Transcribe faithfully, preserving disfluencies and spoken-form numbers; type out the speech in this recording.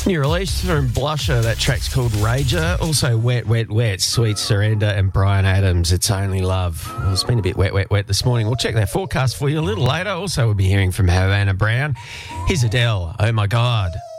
New release from Blusher. That track's called Rager. Also Wet, Wet, Wet, Sweet Surrender and Brian Adams, It's Only Love. Well, it's been a bit wet, wet, wet this morning. We'll check that forecast for you a little later. Also, we'll be hearing from Havana Brown. Here's Adele. Oh, my God.